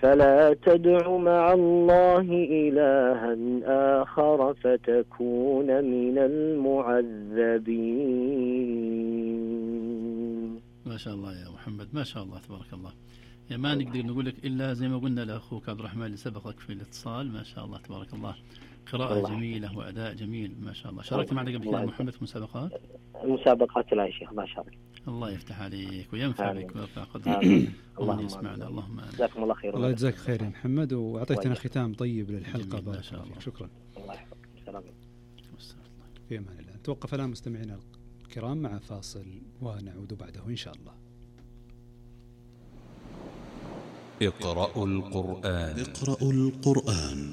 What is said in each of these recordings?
فلا تدع مع الله إلها آخر فتكون من المعذبين. ما شاء الله يا محمد، ما شاء الله تبارك الله. يعني ما نقدر نقول لك إلا زي ما قلنا لأخوك عبد الرحمن اللي سبقك في الاتصال، ما شاء الله تبارك الله، قراءة جميلة وأداء جميل ما شاء الله. شاركت معنا قبل كده محمد في مسابقات؟ المسابقات لا يا شيخ ما شارك. الله يفتح عليك وينفع بك ويرفع قدرك. اللهم يسمعنا. اللهم جزاكم الله خير. الله يجزاك خير يا محمد، وأعطيتنا ختام طيب للحلقة. ما شاء الله. شكرا. الله يحفظك. السلام عليكم. في أمان الله. نتوقف الآن مستمعينا الكرام مع فاصل ونعود بعده إن شاء الله. اقرأوا القرآن. اقرأوا القرآن.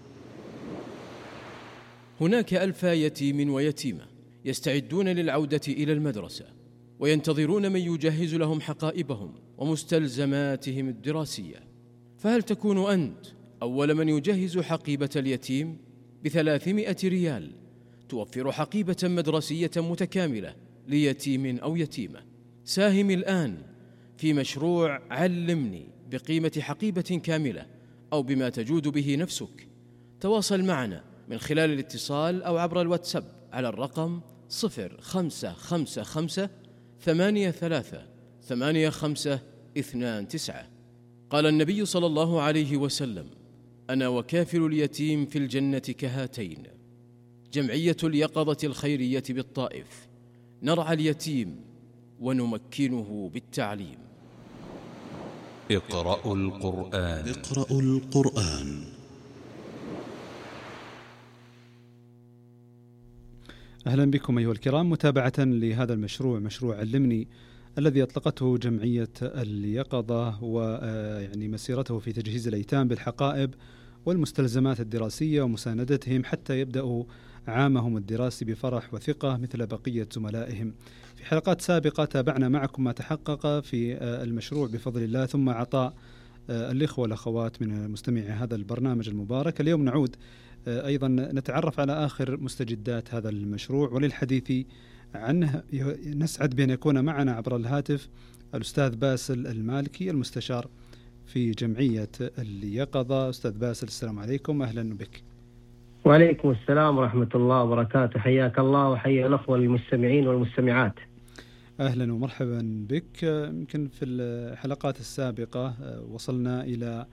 هناك ألف يتيم ويتيمة يستعدون للعودة إلى المدرسة، وينتظرون من يجهز لهم حقائبهم ومستلزماتهم الدراسية. فهل تكون أنت أول من يجهز حقيبة اليتيم ب300 ريال توفر حقيبة مدرسية متكاملة ليتيم أو يتيمة؟ ساهم الآن في مشروع علمني بقيمة حقيبة كاملة أو بما تجود به نفسك. تواصل معنا من خلال الاتصال أو عبر الواتساب على الرقم 0555838529. قال النبي صلى الله عليه وسلم: أنا وكافل اليتيم في الجنة كهاتين. جمعية اليقظة الخيرية بالطائف، نرعى اليتيم ونمكنه بالتعليم. اقرأوا القرآن. اقرأوا القرآن. أهلا بكم أيها الكرام، متابعة لهذا المشروع، مشروع علمني الذي أطلقته جمعية اليقظة، ويعني مسيرته في تجهيز الأيتام بالحقائب والمستلزمات الدراسية ومساندتهم حتى يبدأوا عامهم الدراسي بفرح وثقة مثل بقية زملائهم. في حلقات سابقة تابعنا معكم ما تحقق في المشروع بفضل الله، ثم عطاء الإخوة والأخوات من مستمعي هذا البرنامج المبارك. اليوم نعود أيضا نتعرف على آخر مستجدات هذا المشروع، وللحديث عنه نسعد بأن يكون معنا عبر الهاتف الأستاذ باسل المالكي المستشار في جمعية اليقظة. أستاذ باسل السلام عليكم، أهلا بك. وعليكم السلام ورحمة الله وبركاته، حياك الله وحيا الأخوة المستمعين والمستمعات. أهلا ومرحبا بك. يمكن في الحلقات السابقة وصلنا إلى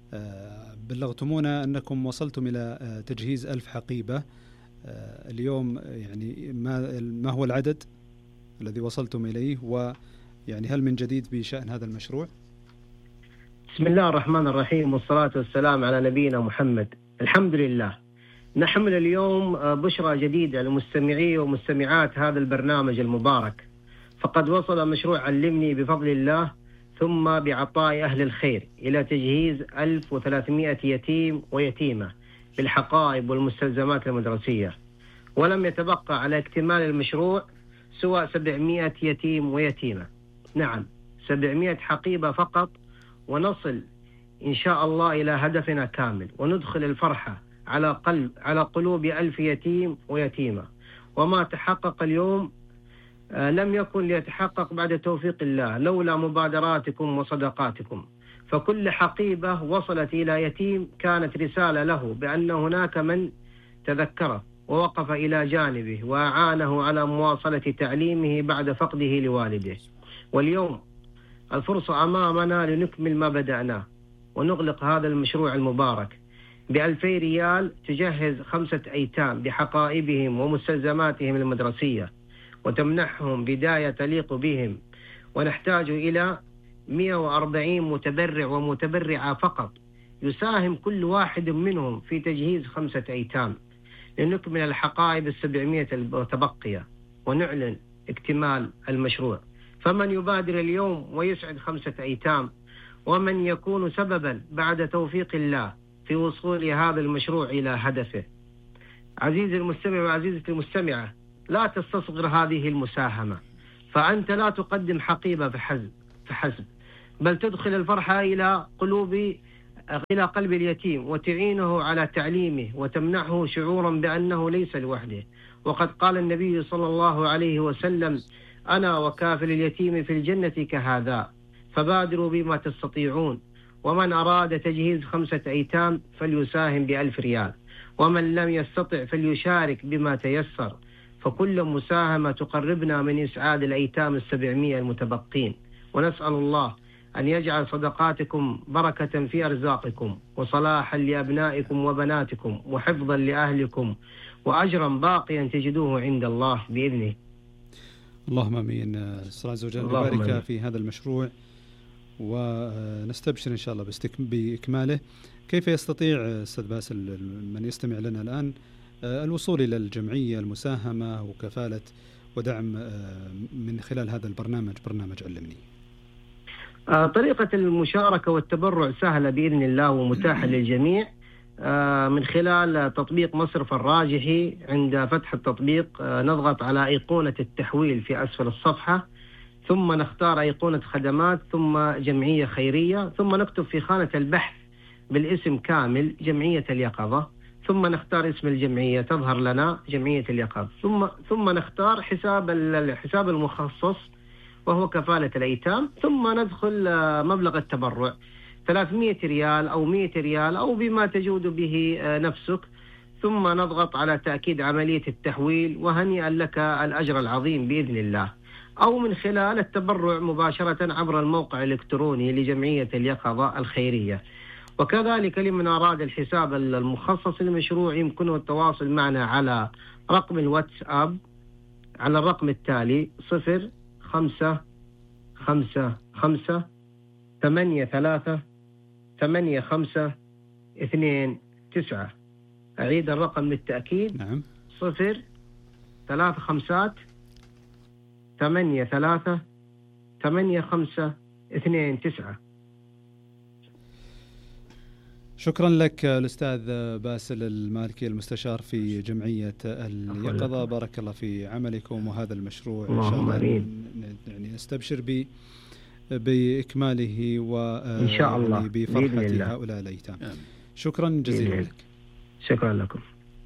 بلغتمونا أنكم وصلتم إلى تجهيز 1000 حقيبة. اليوم يعني ما هو العدد الذي وصلتم إليه، ويعني هل من جديد بشأن هذا المشروع؟ بسم الله الرحمن الرحيم، والصلاة والسلام على نبينا محمد. الحمد لله، نحمل اليوم بشرى جديدة لمستمعي ومستمعات هذا البرنامج المبارك، فقد وصل مشروع علمني بفضل الله ثم بعطاء أهل الخير إلى تجهيز 1300 يتيم ويتيمة بالحقائب والمستلزمات المدرسية، ولم يتبقى على اكتمال المشروع سوى 700 يتيم ويتيمة. نعم 700 حقيبة فقط، ونصل إن شاء الله إلى هدفنا كامل، وندخل الفرحة على قلوب 1000 يتيم ويتيمة. وما تحقق اليوم لم يكن ليتحقق بعد توفيق الله لولا مبادراتكم وصدقاتكم. فكل حقيبة وصلت إلى يتيم كانت رسالة له بأن هناك من تذكره ووقف إلى جانبه وأعانه على مواصلة تعليمه بعد فقده لوالده. واليوم الفرصة أمامنا لنكمل ما بدأناه ونغلق هذا المشروع المبارك ب2000 ريال تجهز 5 أيتام بحقائبهم ومستلزماتهم المدرسية، وتمنحهم بداية تليق بهم. ونحتاج إلى 140 متبرع ومتبرعة فقط، يساهم كل واحد منهم في تجهيز 5 أيتام لنكمل الحقائب 700 المتبقية ونعلن اكتمال المشروع. فمن يبادر اليوم ويسعد 5 أيتام، ومن يكون سببا بعد توفيق الله في وصول هذا المشروع إلى هدفه. عزيزي المستمع وعزيزتي المستمعة، لا تستصغر هذه المساهمة، فأنت لا تقدم حقيبة فحسب، بل تدخل الفرحة إلى قلب اليتيم وتعينه على تعليمه وتمنحه شعورا بأنه ليس لوحده. وقد قال النبي صلى الله عليه وسلم: أنا وكافل اليتيم في الجنة كهذا. فبادروا بما تستطيعون ومن أراد تجهيز 5 أيتام فليساهم ب1000 ريال، ومن لم يستطع فليشارك بما تيسر، فكل مساهمة تقربنا من إسعاد الأيتام 700 المتبقين. ونسأل الله أن يجعل صدقاتكم بركة في أرزاقكم، وصلاحا لأبنائكم وبناتكم، وحفظا لأهلكم، وأجرا باقيا تجدوه عند الله بإذنه. اللهم امين. نسأل عز وجل يبارك في هذا المشروع ونستبشر ان شاء الله باكماله. كيف يستطيع استاذ باسل من يستمع لنا الان الوصول الى الجمعيه المساهمه وكفاله ودعم من خلال هذا البرنامج، برنامج علمني؟ طريقة المشاركة والتبرع سهلة بإذن الله ومتاحة للجميع من خلال تطبيق مصرف الراجحي. عند فتح التطبيق نضغط على أيقونة التحويل في أسفل الصفحة، ثم نختار أيقونة خدمات، ثم جمعية خيرية، ثم نكتب في خانة البحث بالاسم كامل جمعية اليقظة، ثم نختار اسم الجمعية تظهر لنا جمعية اليقظة، ثم نختار الحساب المخصص وهو كفالة الأيتام، ثم ندخل مبلغ التبرع 300 ريال أو 100 ريال أو بما تجود به نفسك، ثم نضغط على تأكيد عملية التحويل، وهنيئا لك الأجر العظيم بإذن الله. أو من خلال التبرع مباشرة عبر الموقع الإلكتروني لجمعية اليقظة الخيرية. وكذلك لمن أراد الحساب المخصص للمشروع يمكنه التواصل معنا على رقم الواتساب على الرقم التالي 0555838529. أعيد الرقم للتأكيد. نعم. 035838529. شكرا لك الأستاذ باسل المالكي المستشار في جمعية اليقظة. بارك الله في عملكم وهذا المشروع إن شاء الله يعني نستبشر بإكماله وإن شاء الله بفرحة هؤلاء الأيتام. شكرا جزيلا لك. شكرا لكم.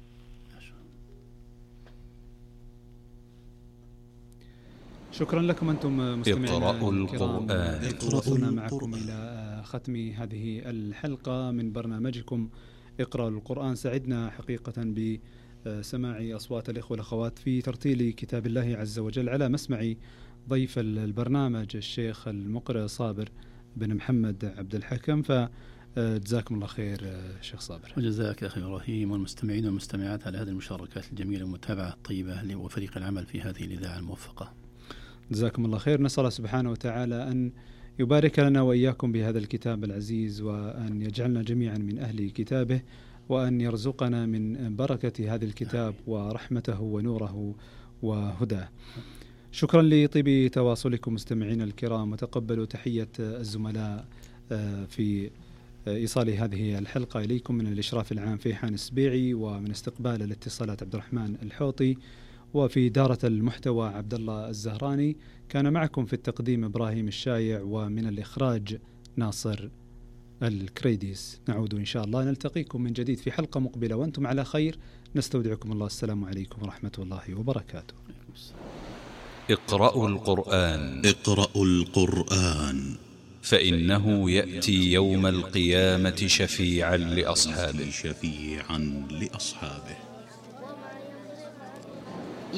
شكرا لكم أنتم مستمعينا الكرام. وصلنا معكم إلى ختم هذه الحلقة من برنامجكم اقرأوا القرآن. سعدنا حقيقة بسماع أصوات الإخوة والأخوات في ترتيل كتاب الله عز وجل على مسمع ضيف البرنامج الشيخ المقرئ صابر بن محمد عبد الحكم. فجزاكم الله خير شيخ صابر. وجزاك أخي إبراهيم والمستمعين والمستمعات على هذه المشاركات الجميلة والمتابعة الطيبة وفريق العمل في هذه الإذاعة الموفقة. جزاكم الله خير. نسأل الله سبحانه وتعالى أن يبارك لنا وإياكم بهذا الكتاب العزيز، وأن يجعلنا جميعا من أهل كتابه، وأن يرزقنا من بركة هذا الكتاب ورحمته ونوره وهداه. شكرا لطيب تواصلكم مستمعين الكرام، وتقبلوا تحية الزملاء في إيصال هذه الحلقة إليكم من الإشراف العام فيحان السبيعي، ومن استقبال الاتصالات عبد الرحمن الحوطي، وفي إدارة المحتوى عبد الله الزهراني. كان معكم في التقديم إبراهيم الشايع، ومن الإخراج ناصر الكريديس. نعود إن شاء الله نلتقيكم من جديد في حلقة مقبلة وأنتم على خير. نستودعكم الله. السلام عليكم ورحمة الله وبركاته. اقرأوا القرآن. اقرأوا القرآن فإنه يأتي يوم القيامة شفيعا لأصحابه.